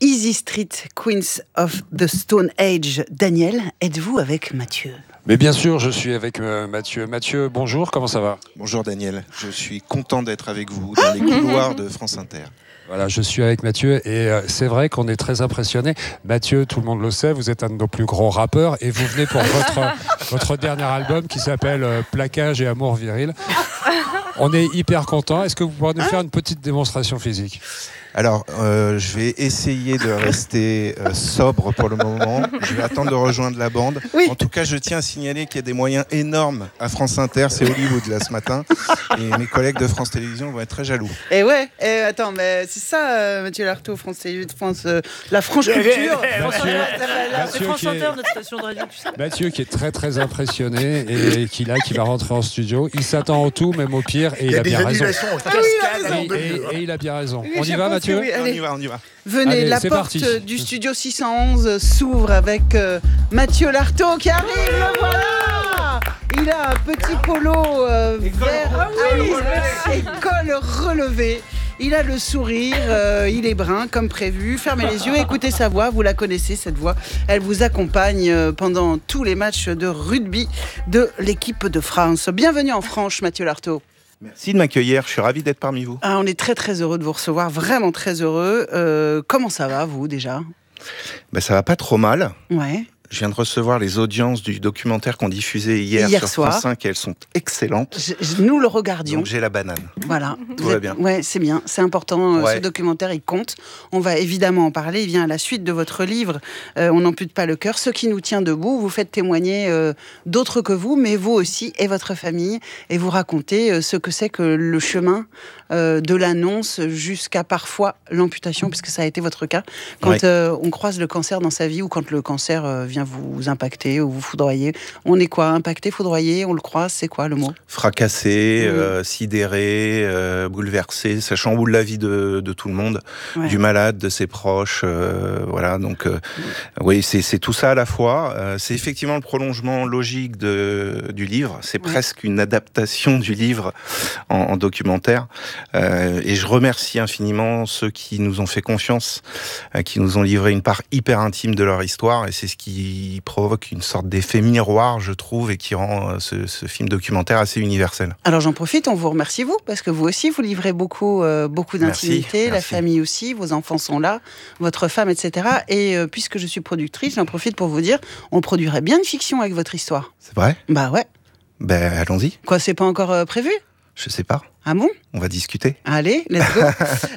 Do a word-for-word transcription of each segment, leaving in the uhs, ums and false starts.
Easy Street, Queens of the Stone Age. Daniel, êtes-vous avec Mathieu ? Mais bien sûr, je suis avec euh, Mathieu. Mathieu, bonjour, comment ça va ? Bonjour Daniel, je suis content d'être avec vous dans les couloirs de France Inter. Voilà, je suis avec Mathieu et euh, c'est vrai qu'on est très impressionnés. Mathieu, tout le monde le sait, vous êtes un de nos plus gros rappeurs et vous venez pour votre, votre dernier album qui s'appelle euh, Plaquage et Amour Viril. On est hyper contents. Est-ce que vous pourrez nous faire une petite démonstration physique ? Alors, euh, je vais essayer de rester euh, sobre pour le moment. Je vais attendre de rejoindre la bande. Oui. En tout cas, je tiens à signaler qu'il y a des moyens énormes à France Inter. C'est Hollywood, là, ce matin. Et mes collègues de France Télévisions vont être très jaloux. Et ouais, et attends, mais c'est ça, euh, Mathieu Lartaud, France T V, France, euh, la franche culture. Mathieu, C'est France qui est- Inter, notre station de radio, tu sais. Mathieu qui est très très impressionné et qui là, qui va rentrer en studio. Il s'attend au tout, même au pire, et il, Il y a, a des bien raison. annulations en Ah oui, il a cascade. raison. Et, et- et il a bien raison. Oui, On j'ai y va, pensé, Mathieu ? oui. On Allez. y va, on y va. Venez, Allez, la c'est porte parti. euh, du studio six cent onze s'ouvre avec euh, Mathieu Lartaud qui arrive, le voilà. Il a un petit polo euh, vert et col relevé. Il a le sourire, euh, il est brun comme prévu. Fermez les yeux, écoutez sa voix, vous la connaissez cette voix. Elle vous accompagne euh, pendant tous les matchs de rugby de l'équipe de France. Bienvenue en France, Mathieu Lartaud. Merci de m'accueillir, je suis ravi d'être parmi vous. Ah, on est très très heureux de vous recevoir, vraiment très heureux. Euh, comment ça va, vous, déjà ? Ben, ça va pas trop mal. Ouais. Je viens de recevoir les audiences du documentaire qu'on diffusait hier, Hier sur soir. France cinq et elles sont excellentes. Je- je- nous le regardions. Donc j'ai la banane. Voilà. Tout Vous va êtes- bien. Ouais, c'est bien. C'est important. euh, Ouais. Ce documentaire, il compte. On va évidemment en parler. Il vient à la suite de votre livre. Euh, on n'ampute pas le cœur. Ce qui nous tient debout. Vous faites témoigner euh, d'autres que vous, mais vous aussi et votre famille. Et vous racontez euh, ce que c'est que le chemin euh, de l'annonce jusqu'à parfois l'amputation, puisque ça a été votre cas. Quand Ouais. euh, on croise le cancer dans sa vie ou quand le cancer euh, vient vous impacter ou vous foudroyer. On est quoi ? Impacté, foudroyé ? On le croise ? C'est quoi le mot ? Fracassé, Oui. euh, sidéré, euh, bouleversé, ça chamboule la vie de, de tout le monde, Ouais. du malade, de ses proches, euh, voilà. Donc, euh, oui, c'est, c'est tout ça à la fois. Euh, c'est effectivement le prolongement logique de, du livre. C'est Ouais. presque une adaptation du livre en, en documentaire. Euh, et je remercie infiniment ceux qui nous ont fait confiance, euh, qui nous ont livré une part hyper intime de leur histoire. Et c'est ce qui provoque une sorte d'effet miroir, je trouve, et qui rend euh, ce, ce film documentaire assez universel. Alors j'en profite, on vous remercie vous, parce que vous aussi vous livrez beaucoup, euh, beaucoup d'intimité, Merci, la merci. famille aussi, vos enfants sont là, votre femme, et cetera. Et euh, puisque je suis productrice, j'en profite pour vous dire, on produirait bien une fiction avec votre histoire. C'est vrai ? Bah ouais. Ben, allons-y. Quoi, c'est pas encore euh, prévu ? Je sais pas. Ah bon ? On va discuter. Allez, let's go.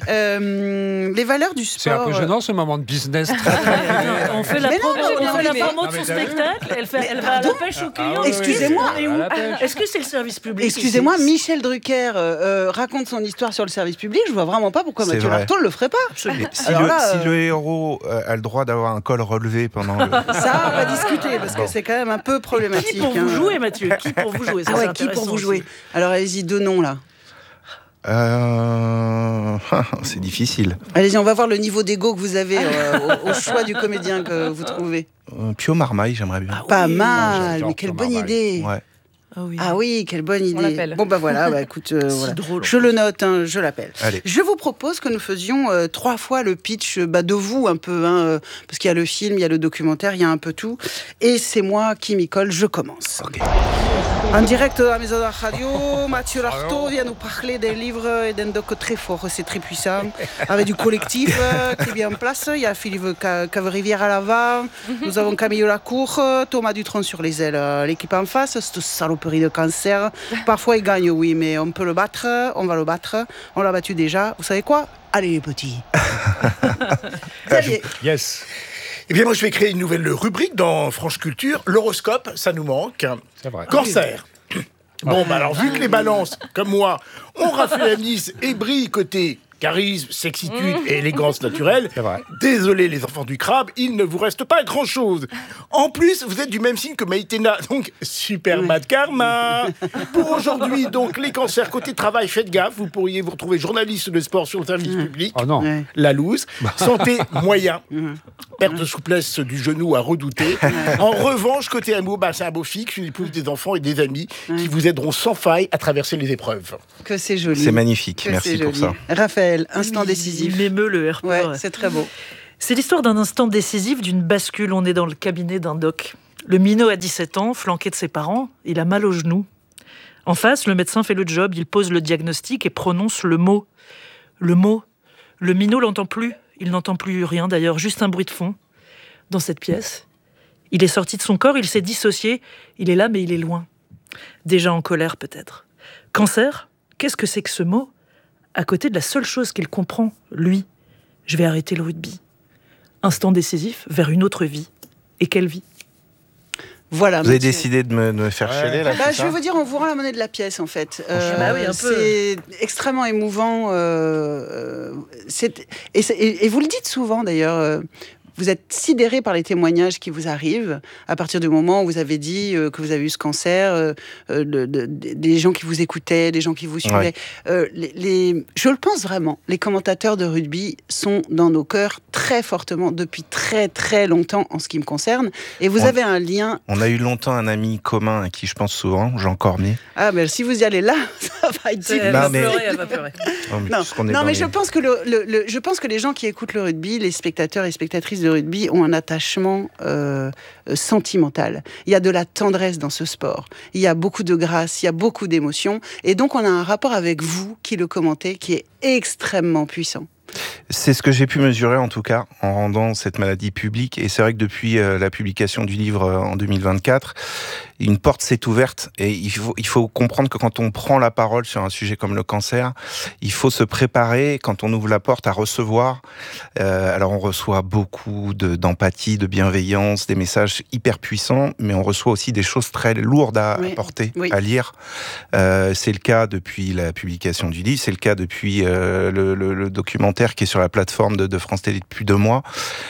Euh, les valeurs du C'est un sport. peu gênant ce moment de business. Très, très Non, on fait la Mais non, promo, mais on fait la mais- promo Non, de mais son t'as vu spectacle. Elle, fait, elle va à la pêche aux clients. oui, Excusez-moi. On est où À la pêche. Est-ce que c'est le service public Excusez-moi, ici Michel Drucker euh, euh, raconte son histoire sur le service public. Je vois vraiment pas pourquoi C'est Mathieu vrai. Lartaud ne le ferait pas. Mais si, Alors le, là, si euh, le héros euh, a le droit d'avoir un col relevé pendant le... Ça, on va discuter parce que Bon. c'est quand même un peu problématique. Qui pour hein. vous jouer, Mathieu Qui pour vous jouer Ça, Ah ouais, c'est qui pour intéressant vous jouer aussi. Alors allez-y, deux noms là. Euh... C'est difficile. Allez-y, on va voir le niveau d'ego que vous avez euh, au, au choix du comédien que vous trouvez. Euh, Pio Marmaille, j'aimerais bien. Pas non, mal, j'adore mais quelle Pierre bonne Marmaille. idée. Ouais. Ah oui. Ah oui, quelle bonne idée. l'appelle. Bon bah voilà, bah écoute, euh, Si voilà. drôle, en Je le note, hein, je l'appelle. Allez. Je vous propose que nous faisions euh, trois fois le pitch euh, bah, de vous un peu, hein, euh, parce qu'il y a le film, il y a le documentaire, il y a un peu tout. Et c'est moi qui m'y colle, je commence. Ok. En direct à la Maison de la Radio, Mathieu Lartaud vient nous parler d'un livre et d'un doc très fort, c'est très puissant, avec du collectif euh, qui est bien en place. Il y a Philippe Ca- Cave-Rivière à l'avant, nous avons Camille Lacour, euh, Thomas Dutronc sur les ailes, euh, l'équipe en face, cette saloperie de cancer. Parfois il gagne, oui, mais on peut le battre, on va le battre, on l'a battu déjà. Vous savez quoi ? Allez les petits. Xavier. Yes. Eh bien, moi, je vais créer une nouvelle rubrique dans France Culture. L'horoscope, ça nous manque. C'est vrai. Cancer. Bon, bah alors, vu que les balances, comme moi, ont raflé la mise et brillent côté charisme, sexitude et élégance naturelle, C'est vrai. désolé les enfants du crabe, il ne vous reste pas grand-chose. En plus, vous êtes du même signe que Maïtena, donc super bad karma. Pour aujourd'hui, donc, les cancers côté travail, faites gaffe, vous pourriez vous retrouver journaliste de sport sur le service public. Oh non. Ouais. La loose. Santé, moyen. Perte de souplesse du genou à redouter. En revanche, côté amour, bah, c'est un beau fixe, une épouse, des enfants et des amis qui vous aideront sans faille à traverser les épreuves. Que c'est joli. C'est magnifique, Que merci c'est pour joli. ça. Raphaël, instant Il- décisif. Il m'émeut le R P. Ouais, c'est très beau. C'est l'histoire d'un instant décisif, d'une bascule. On est dans le cabinet d'un doc. Le minot a dix-sept ans, flanqué de ses parents, il a mal au genou. En face, le médecin fait le job, il pose le diagnostic et prononce le mot. Le mot. Le minot l'entend plus, il n'entend plus rien d'ailleurs, juste un bruit de fond. Dans cette pièce, il est sorti de son corps, il s'est dissocié, il est là mais il est loin. Déjà en colère peut-être. Cancer, qu'est-ce que c'est que ce mot ? À côté de la seule chose qu'il comprend, lui. Je vais arrêter le rugby. Instant décisif vers une autre vie. Et quelle vie ? Voilà, Vous avez Mathieu. décidé de me, de me faire Ouais. chialer là, Bah, c'est je ça vais vous dire, on vous rend la monnaie de la pièce en fait. Euh, Bah oui, un peu. C'est extrêmement émouvant. Euh, euh, c'est- et, c'est- et- et vous le dites souvent d'ailleurs. euh, Vous êtes sidéré par les témoignages qui vous arrivent à partir du moment où vous avez dit euh, que vous avez eu ce cancer, euh, euh, de- de- de- des gens qui vous écoutaient, des gens qui vous suivaient. Ouais. Euh, les, les- je le pense vraiment, les commentateurs de rugby sont dans nos cœurs très fortement depuis très très longtemps en ce qui me concerne. Et vous On- avez un lien. On a eu longtemps un ami commun à qui je pense souvent, Jean Cormier. Ah, ben si vous y allez là, ça va être Elle difficile. va Non, mais- pleurer, elle va pleurer. Oh, mais Non, puisqu'on est non dans mais les- je pense que le, le- le- je pense que les gens qui écoutent le rugby, les spectateurs et spectatrices de rugby, ont un attachement euh, euh, sentimental. Il y a de la tendresse dans ce sport. Il y a beaucoup de grâce, il y a beaucoup d'émotions, et donc on a un rapport avec vous qui le commentez qui est extrêmement puissant. C'est ce que j'ai pu mesurer en tout cas en rendant cette maladie publique. Et c'est vrai que depuis euh, la publication du livre euh, en deux mille vingt-quatre, une porte s'est ouverte. Et il faut, il faut comprendre que quand on prend la parole sur un sujet comme le cancer, il faut se préparer quand on ouvre la porte à recevoir. Euh, alors on reçoit beaucoup de, d'empathie, de bienveillance, des messages hyper puissants, mais on reçoit aussi des choses très lourdes à, Oui. à porter, Oui. à lire. Euh, c'est le cas depuis la publication du livre, c'est le cas depuis euh, le, le, le documentaire qui est sur la plateforme de, de France Télé depuis deux mois.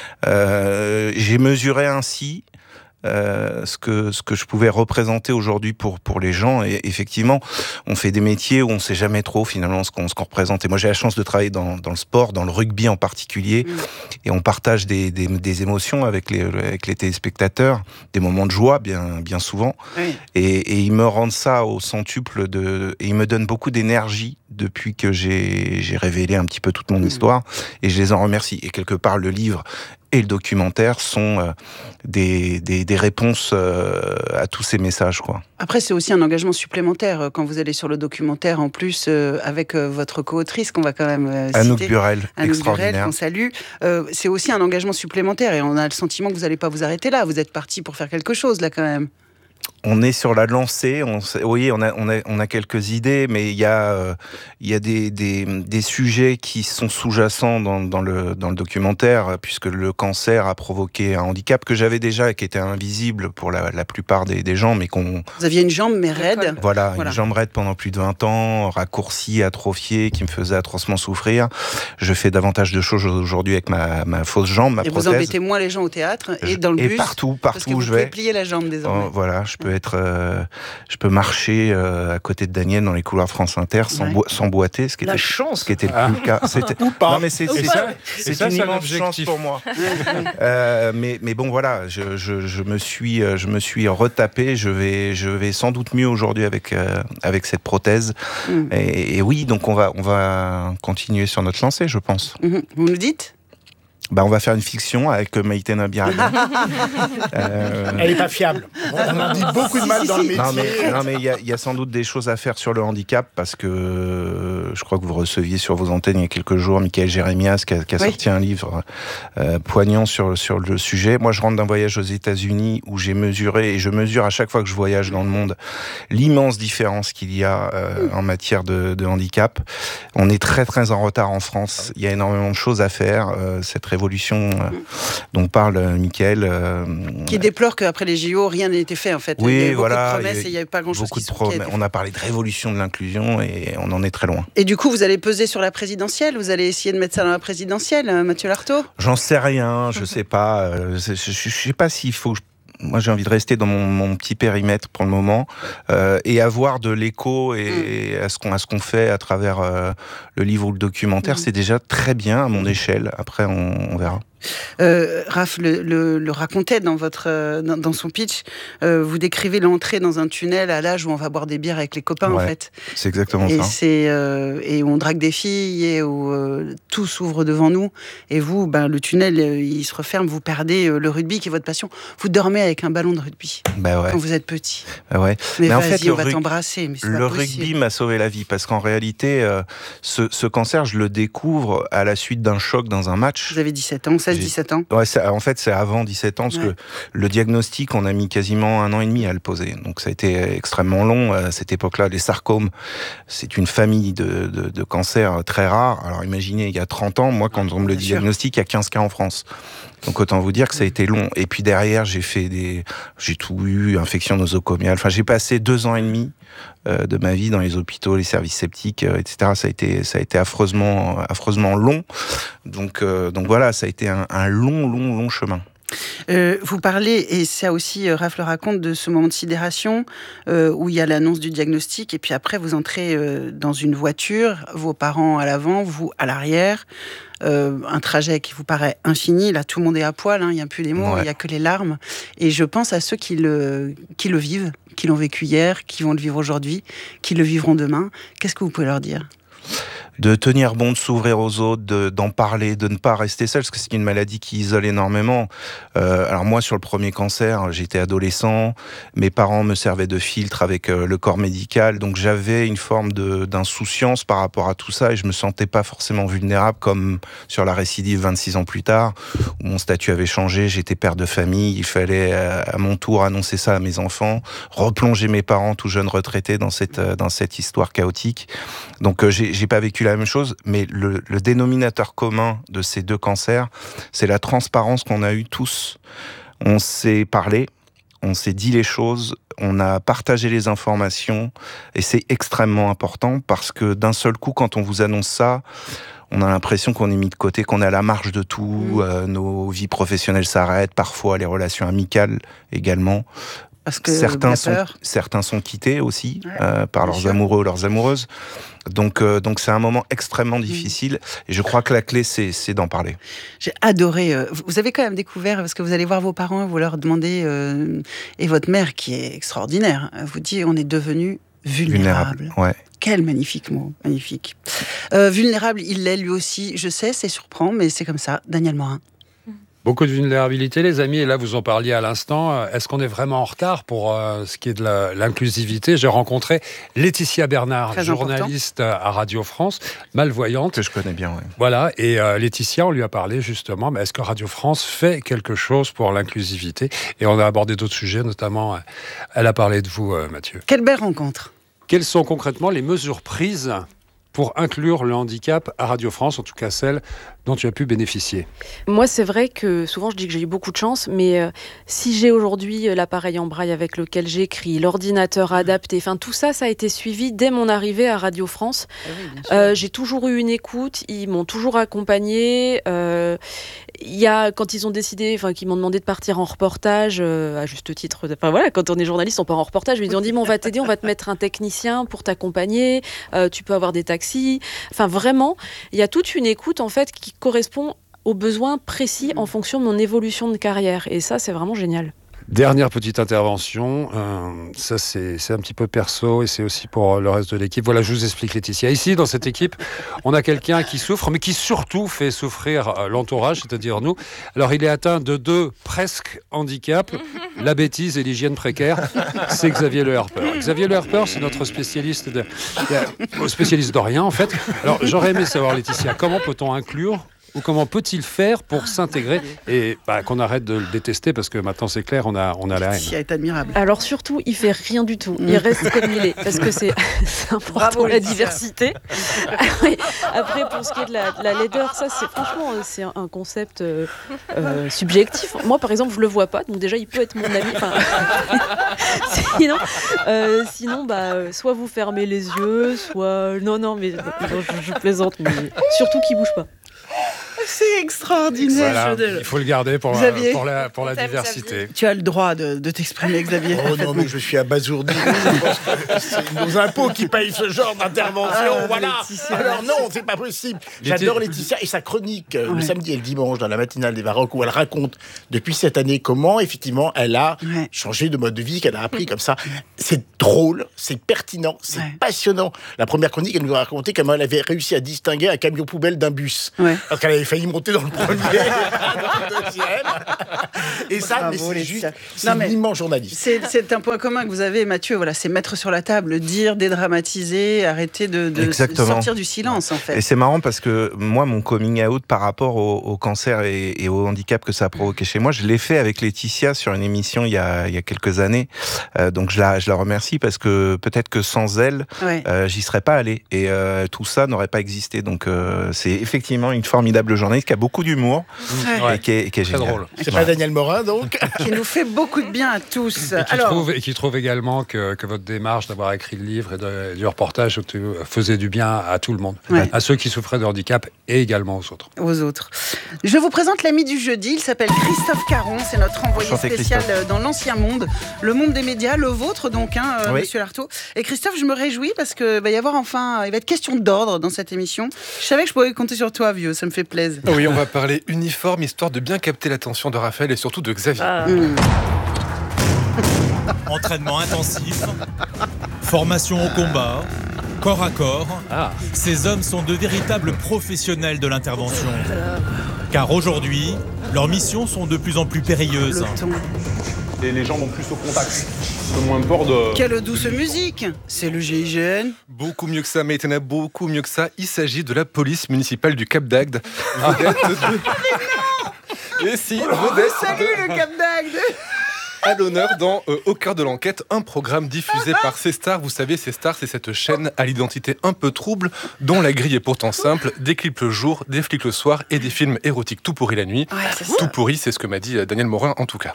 Euh, j'ai mesuré ainsi euh, ce que ce que je pouvais représenter aujourd'hui pour pour les gens. Et effectivement, on fait des métiers où on sait jamais trop finalement ce qu'on ce qu'on représente. Et moi, j'ai la chance de travailler dans dans le sport, dans le rugby en particulier, Mmh. et on partage des, des des émotions avec les avec les téléspectateurs, des moments de joie bien bien souvent. Oui. Et, et ils me rendent ça au centuple de, et ils me donnent beaucoup d'énergie depuis que j'ai, j'ai révélé un petit peu toute mon Mmh. histoire, et je les en remercie. Et quelque part, le livre et le documentaire sont euh, des, des, des réponses euh, à tous ces messages, quoi. Après, c'est aussi un engagement supplémentaire euh, quand vous allez sur le documentaire, en plus euh, avec euh, votre co-autrice qu'on va quand même euh, Anouk citer. Burel, Anouk Burel, extraordinaire. qu'on salue. Euh, c'est aussi un engagement supplémentaire et on a le sentiment que vous n'allez pas vous arrêter là. Vous êtes parti pour faire quelque chose là quand même. On est sur la lancée, on sait, oui, on a, on a, on a quelques idées, mais il y a, euh, il y a des, des, des sujets qui sont sous-jacents dans, dans, le, dans le documentaire, puisque le cancer a provoqué un handicap que j'avais déjà et qui était invisible pour la, la plupart des, des gens, mais qu'on... Vous aviez une jambe mais raide. Voilà, Voilà. une jambe raide pendant plus de vingt ans, raccourcie, atrophiée, qui me faisait atrocement souffrir. Je fais davantage de choses aujourd'hui avec ma, ma fausse jambe, ma Et vous prothèse. embêtez moins les gens au théâtre et Je- dans le et bus. partout, Parce que partout où vous je pouvez vais. plier la jambe désormais. Oh, voilà, je peux être, euh, je peux marcher euh, à côté de Daniel dans les couloirs de France Inter sans, Ouais. boi- sans boiter, ce qui La était, chance. ce qui était Ah. plus le cas. C'était, Ou pas. non mais c'est, Ou c'est, pas. ça, C'est c'est ça, une c'est immense chance l'objectif. pour moi. Euh, mais, mais bon voilà, je, je, je me suis, euh, je me suis retapé. Je vais, je vais sans doute mieux aujourd'hui avec euh, avec cette prothèse. Mm. Et, et oui, donc on va, on va continuer sur notre lancée, je pense. Mhm. Vous nous dites Bah, on va faire une fiction avec Maïté Nabiragan. euh, Elle est pas fiable. On en dit beaucoup de mal dans le métier. Non mais non mais il y a, il y a sans doute des choses à faire sur le handicap parce que euh, je crois que vous receviez sur vos antennes il y a quelques jours Michael Jérémias qui a, qui a Oui. sorti un livre euh, poignant sur sur le sujet. Moi je rentre d'un voyage aux États-Unis où j'ai mesuré et je mesure à chaque fois que je voyage dans le monde l'immense différence qu'il y a euh, en matière de, de handicap. On est très très en retard en France. Il y a énormément de choses à faire. Euh, cette révolution euh, dont parle euh, Michael. euh, qui déplore qu'après les J O, rien n'a été fait en fait. Oui, il y a eu beaucoup voilà, de promesses il y a et il n'y avait pas grand-chose beaucoup qui, de sont- qui a été promesses. fait. On a parlé de révolution de l'inclusion et on en est très loin. Et du coup, vous allez peser sur la présidentielle. Vous allez essayer de mettre ça dans la présidentielle, euh, Mathieu Lartaud. J'en sais rien, je sais pas. euh, Je, je, je sais pas s'il faut. Moi, j'ai envie de rester dans mon, mon petit périmètre pour le moment euh, et avoir de l'écho et, et à ce qu'on à ce qu'on fait à travers euh, le livre ou le documentaire, Mm. c'est déjà très bien à mon échelle. Après, on, on verra. Euh, Raph le, le, le racontait dans, votre, euh, dans, dans son pitch. Euh, vous décrivez l'entrée dans un tunnel à l'âge où on va boire des bières avec les copains, ouais, en fait. C'est exactement et ça. C'est, euh, et où on drague des filles et où euh, tout s'ouvre devant nous. Et vous, ben, le tunnel, euh, il se referme. Vous perdez euh, le rugby qui est votre passion. Vous dormez avec un ballon de rugby bah ouais. quand vous êtes petit. Bah ouais. Mais, mais en vas-y, fait, on va rug... t'embrasser. Mais c'est le pas rugby possible. m'a sauvé la vie parce qu'en réalité, euh, ce, ce cancer, je le découvre à la suite d'un choc dans un match. Vous avez dix-sept ans, seize dix-sept ans. Ouais, c'est, en fait, c'est avant dix-sept ans, parce ouais. que le diagnostic, on a mis quasiment un an et demi à le poser. Donc, ça a été extrêmement long. À cette époque-là, les sarcomes, c'est une famille de, de, de cancers très rares. Alors, imaginez, il y a trente ans, moi, quand on me le diagnostique, il y a quinze cas en France. Donc, autant vous dire que ça a été long. Et puis, derrière, j'ai fait des, j'ai tout eu, infection nosocomiale. Enfin, j'ai passé deux ans et demi euh, de ma vie dans les hôpitaux, les services septiques, euh, et cetera. Ça a été, ça a été affreusement, affreusement long. Donc, euh, donc voilà, ça a été un, un long, long, long chemin. Euh, vous parlez, et ça aussi, euh, Raph le raconte, de ce moment de sidération euh, où il y a l'annonce du diagnostic, et puis après, vous entrez euh, dans une voiture, vos parents à l'avant, vous à l'arrière, euh, un trajet qui vous paraît infini. Là, tout le monde est à poil, hein, il n'y a plus les mots, il ouais. n'y a que les larmes. Et je pense à ceux qui le, qui le vivent, qui l'ont vécu hier, qui vont le vivre aujourd'hui, qui le vivront demain. Qu'est-ce que vous pouvez leur dire ? De tenir bon, de s'ouvrir aux autres, de, d'en parler, de ne pas rester seul, parce que c'est une maladie qui isole énormément. Euh, alors moi, sur le premier cancer, j'étais adolescent, mes parents me servaient de filtre avec euh, le corps médical, donc j'avais une forme de, d'insouciance par rapport à tout ça, et je me sentais pas forcément vulnérable, comme sur la récidive vingt-six ans plus tard, où mon statut avait changé, j'étais père de famille, il fallait euh, à mon tour annoncer ça à mes enfants, replonger mes parents tout jeunes retraités dans cette, euh, dans cette histoire chaotique. Donc euh, j'ai, j'ai pas vécu la même chose, mais le, le dénominateur commun de ces deux cancers, c'est la transparence qu'on a eue tous. On s'est parlé, on s'est dit les choses, on a partagé les informations, et c'est extrêmement important parce que d'un seul coup, quand on vous annonce ça, on a l'impression qu'on est mis de côté, qu'on est à la marge de tout, mmh. euh, nos vies professionnelles s'arrêtent, parfois les relations amicales également. Parce que certains sont, certains sont quittés aussi ouais, euh, par leurs sûr. amoureux ou leurs amoureuses. Donc, euh, donc c'est un moment extrêmement difficile. Mmh. Et je crois que la clé, c'est, c'est d'en parler. J'ai adoré. Euh, vous avez quand même découvert, parce que vous allez voir vos parents, vous leur demandez, euh, et votre mère, qui est extraordinaire, vous dit, on est devenu vulnérable. Vulnérable, ouais. Quel magnifique mot, magnifique. Euh, vulnérable, il l'est lui aussi. Je sais, c'est surprenant, mais c'est comme ça. Daniel Morin. Beaucoup de vulnérabilité, les amis, et là vous en parliez à l'instant. Est-ce qu'on est vraiment en retard pour euh, ce qui est de la, l'inclusivité ? J'ai rencontré Laetitia Bernard, Très journaliste important. à Radio France, malvoyante. Que je connais bien, oui. Voilà, et euh, Laetitia, on lui a parlé justement, mais est-ce que Radio France fait quelque chose pour l'inclusivité ? Et on a abordé d'autres sujets, notamment, euh, elle a parlé de vous, euh, Mathieu. Quelle belle rencontre ! Quelles sont concrètement les mesures prises pour inclure le handicap à Radio France, en tout cas celle dont tu as pu bénéficier? Moi, c'est vrai que souvent, je dis que j'ai eu beaucoup de chance, mais euh, si j'ai aujourd'hui l'appareil en braille avec lequel j'écris, l'ordinateur adapté, enfin tout ça, ça a été suivi dès mon arrivée à Radio France. Ah oui, euh, j'ai toujours eu une écoute, ils m'ont toujours accompagnée. Euh, il y a, quand ils ont décidé, enfin, qu'ils m'ont demandé de partir en reportage, euh, à juste titre, enfin voilà, quand on est journaliste, on part en reportage, mais ils ont dit, mais on va t'aider, on va te mettre un technicien pour t'accompagner, euh, tu peux avoir des taxis. Enfin, vraiment, il y a toute une écoute, en fait, qui correspond aux besoins précis en fonction de mon évolution de carrière. Et ça, c'est vraiment génial. Dernière petite intervention, euh, ça c'est, c'est un petit peu perso et c'est aussi pour le reste de l'équipe. Voilà, je vous explique Laetitia. Ici, dans cette équipe, on a quelqu'un qui souffre, mais qui surtout fait souffrir l'entourage, c'est-à-dire nous. Alors, il est atteint de deux presque handicaps, la bêtise et l'hygiène précaire. C'est Xavier Le Herper. Xavier Le Herper, c'est notre spécialiste de, de, spécialiste de rien, en fait. Alors, j'aurais aimé savoir, Laetitia, comment peut-on inclure ou comment peut-il faire pour s'intégrer et bah, qu'on arrête de le détester parce que maintenant c'est clair, on a, on a la haine. Il est admirable. Alors surtout, il fait rien du tout. Il reste comme il est parce que c'est, c'est important. Bravo, la diversité. Après, pour ce qui est de la, de la laideur, ça c'est franchement c'est un concept euh, euh, subjectif. Moi par exemple, je le vois pas, donc déjà il peut être mon ami. Enfin, sinon, euh, sinon bah soit vous fermez les yeux, soit non non mais non, je, je plaisante, mais surtout qu'il bouge pas. C'est extraordinaire. Voilà, il faut le garder pour, Xavier. pour la, pour la T'aimes, diversité. Tu as le droit de, de t'exprimer, Xavier. Oh non, mais je suis abasourdi. Je pense que c'est nos impôts qui payent ce genre d'intervention. Ah, voilà. Laetitia. Alors non, c'est pas possible. J'adore Laetitia et sa chronique euh, le Ouais. samedi et le dimanche dans la matinale des Baroques où elle raconte depuis cette année comment effectivement elle a Ouais. changé de mode de vie, qu'elle a appris comme ça. C'est drôle, c'est pertinent, c'est Ouais. passionnant. La première chronique, elle nous a raconté comment elle avait réussi à distinguer un camion poubelle d'un bus. Ouais. Parce qu'elle avait failli monter dans le premier, dans le deuxième. Et ça, Bravo, mais c'est Laetitia. juste, c'est Non, un mais- immense journaliste. C'est, c'est un point commun que vous avez, Mathieu. Voilà, c'est mettre sur la table, dire, dédramatiser, arrêter de, de Exactement. sortir du silence, en fait. Et c'est marrant parce que moi, mon coming out par rapport au, au cancer et, et au handicap que ça a provoqué chez moi, je l'ai fait avec Laetitia sur une émission il y a, il y a quelques années. Euh, donc je la, je la remercie parce que peut-être que sans elle, Ouais. euh, j'y serais pas allé et euh, tout ça n'aurait pas existé. Donc euh, c'est effectivement une formidable journaliste qui a beaucoup d'humour Ouais. et qui est, qui est Très géniale. drôle. C'est pas Daniel Morin, donc. Qui nous fait beaucoup de bien à tous. Et qui, Alors, trouve, et qui trouve également que, que votre démarche d'avoir écrit le livre et de- du reportage faisait du bien à tout le monde, Ouais. à ceux qui souffraient de handicap et également aux autres. aux autres. Je vous présente l'ami du jeudi. Il s'appelle Christophe Caron. C'est notre envoyé Enchanté, spécial Christophe. dans l'ancien monde, le monde des médias, le vôtre donc, hein, euh, Oui. Monsieur Lartaud. Et Christophe, je me réjouis parce que va y avoir enfin, il va être question d'ordre dans cette émission. Je savais que je pouvais compter sur toi, vieux. Ça me fait plaisir. Oui, on va parler uniforme, histoire de bien capter l'attention de Raphaël et surtout de Xavier. Mmh. Entraînement intensif, formation au combat, corps à corps. Ah. Ces hommes sont de véritables professionnels de l'intervention. Car aujourd'hui, leurs missions sont de plus en plus périlleuses. Le ton. Et les gens vont plus au contact. Un peu moins peur de... Quelle douce musique. C'est le G I G N. Beaucoup mieux que ça, mais il y en a beaucoup mieux que ça. Il s'agit de la police municipale du Cap d'Agde. Vedette de... Et si, vedette Salut de- le Cap d'Agde. à l'honneur dans euh, Au cœur de l'enquête, un programme diffusé par C-Star. Vous savez, C-Star, c'est cette chaîne à l'identité un peu trouble, dont la grille est pourtant simple. Des clips le jour, des flics le soir et des films érotiques tout pourri la nuit. Ouais, c'est ça. Tout pourri, c'est ce que m'a dit euh, Daniel Morin en tout cas.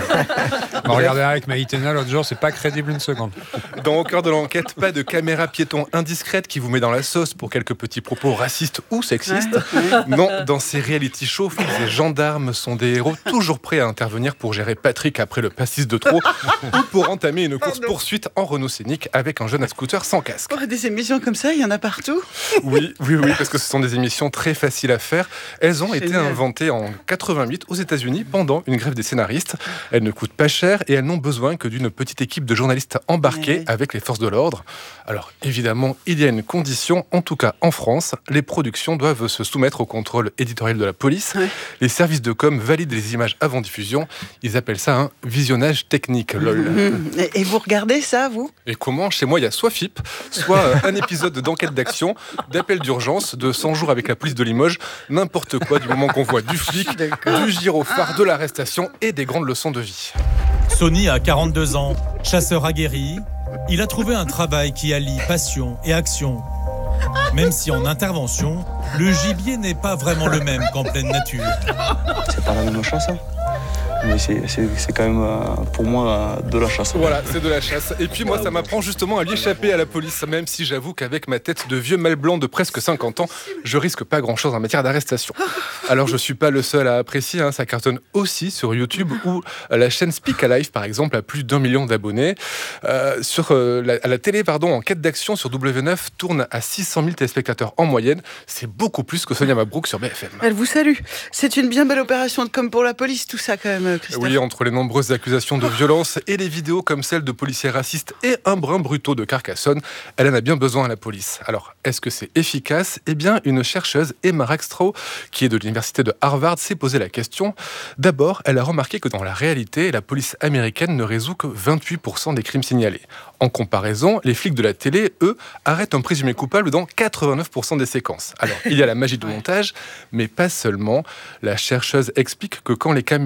On regardait avec Maïtena l'autre jour, c'est pas crédible une seconde. Dans Au cœur de l'enquête, pas de caméra piéton indiscrète qui vous met dans la sauce pour quelques petits propos racistes ou sexistes. Non, dans ces reality shows, flics et gendarmes sont des héros toujours prêts à intervenir pour gérer Patrick après le pastis de trop ou pour entamer une course-poursuite en Renault Scénic avec un jeune à scooter sans casque. Oh, des émissions comme ça, il y en a partout. Oui, oui, oui, parce que ce sont des émissions très faciles à faire. Elles ont été Génial. inventées en quatre-vingt-huit aux États-Unis pendant une grève des scénaristes. Elles ne coûtent pas cher et elles n'ont besoin que d'une petite équipe de journalistes embarqués Ouais. avec les forces de l'ordre. Alors évidemment, il y a une condition, en tout cas en France, les productions doivent se soumettre au contrôle éditorial de la police. Ouais. Les services de com valident les images avant diffusion. Ils appellent ça un visionnage technique, lol. Mmh. Et, et vous regardez ça, vous? Et comment? Chez moi, il y a soit F I P, soit euh, un épisode d'enquête d'action, d'appel d'urgence, de cent jours avec la police de Limoges, n'importe quoi du moment qu'on voit du flic, du gyrophare, de l'arrestation et des grandes leçons de vie. Sonny a quarante-deux ans, chasseur aguerri. Il a trouvé un travail qui allie passion et action. Même si en intervention, le gibier n'est pas vraiment le même qu'en pleine nature. C'est pas la même chasse, hein. Mais c'est, c'est, c'est quand même euh, pour moi euh, de la chasse. Voilà, c'est de la chasse. Et puis moi, ça m'apprend justement à lui échapper à la police, même si j'avoue qu'avec ma tête de vieux mâle blanc de presque cinquante ans, je risque pas grand-chose en matière d'arrestation. Alors je suis pas le seul à apprécier, hein, ça cartonne aussi sur YouTube où la chaîne Speak Alive, par exemple, a plus d'un million d'abonnés. Euh, sur euh, la, à la télé, pardon, Enquête d'action sur W neuf tourne à six cent mille téléspectateurs en moyenne. C'est beaucoup plus que Sonia Mabrouk sur B F M. Elle vous salue. C'est une bien belle opération de com pour la police, tout ça quand même, Christophe. Oui, entre les nombreuses accusations de violence et les vidéos comme celle de policiers racistes et un brin brutaux de Carcassonne, elle en a bien besoin à la police. Alors, est-ce que c'est efficace? Eh bien, une chercheuse, Emma Rackstraw, qui est de l'université de Harvard, s'est posé la question. D'abord, elle a remarqué que dans la réalité, la police américaine ne résout que vingt-huit pour cent des crimes signalés. En comparaison, les flics de la télé, eux, arrêtent un présumé coupable dans quatre-vingt-neuf pour cent des séquences. Alors, il y a la magie du montage, mais pas seulement. La chercheuse explique que quand les caméras suivent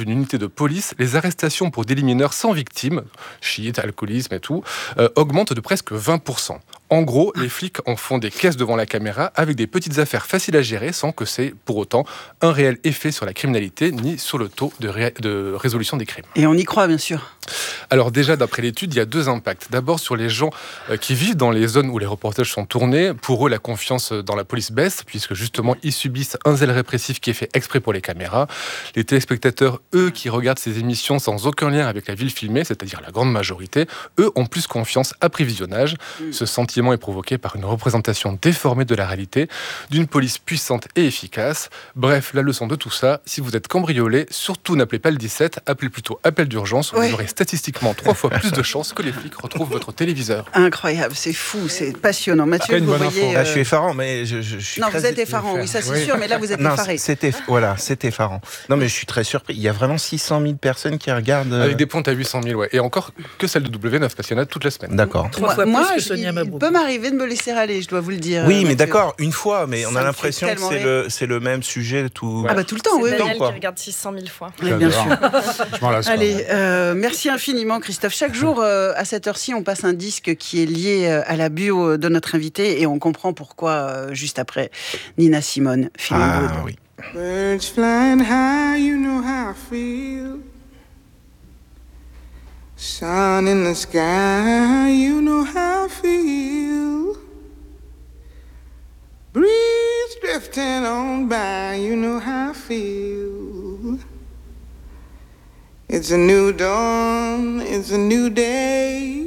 une unité de police, les arrestations pour délits mineurs sans victime, chiites, alcoolisme et tout, euh, augmentent de presque vingt pour cent. En gros, les flics en font des caisses devant la caméra avec des petites affaires faciles à gérer sans que c'est pour autant un réel effet sur la criminalité ni sur le taux de, ré- de résolution des crimes. Et on y croit, bien sûr. Alors déjà, d'après l'étude, il y a deux impacts. D'abord, sur les gens euh, qui vivent dans les zones où les reportages sont tournés, pour eux, la confiance dans la police baisse, puisque justement, ils subissent un zèle répressif qui est fait exprès pour les caméras. Les téléspectateurs, eux, qui regardent ces émissions sans aucun lien avec la ville filmée, c'est-à-dire la grande majorité, eux ont plus confiance après visionnage. Mmh. Ce sentiment est provoqué par une représentation déformée de la réalité, d'une police puissante et efficace. Bref, la leçon de tout ça, si vous êtes cambriolé, surtout n'appelez pas le dix-sept, appelez plutôt appel d'urgence, ouais. Vous aurez statistiquement trois fois plus de chances que les flics retrouvent votre téléviseur. Incroyable, c'est fou, c'est passionnant. Mathieu, vous voyez... Euh... Là, je suis effarant, mais je, je, je suis Non, très... vous êtes effarant, oui, ça c'est oui. sûr, mais là vous êtes non, effaré. C'est eff... Voilà, c'est effarant. Non, mais je suis très surpris. Il y a vraiment six cent mille personnes qui regardent... Avec des pointes à huit cent mille, ouais. Et encore que celle de W neuf, parce qu'il y en a toute la semaine. D'accord. Trois fois moi, plus que je, Sonia Mabrouk. Il peut m'arriver de me laisser aller, je dois vous le dire. Oui, mais Mathieu. D'accord, une fois, mais on ça a l'impression que c'est le, c'est le même sujet tout... Ouais. Ah bah tout le temps, oui. C'est Daniel quoi. qui regarde six cent mille fois. Oui, bien sûr. Je m'en lasse Allez, euh, merci infiniment Christophe. Chaque jour, euh, à cette heure-ci, on passe un disque qui est lié euh, à la bio de notre invité et on comprend pourquoi, euh, juste après, Nina Simone. Ah oui. Birds flying high, you know how I feel. Sun in the sky, you know how I feel. Breeze drifting on by, you know how I feel. It's a new dawn, it's a new day.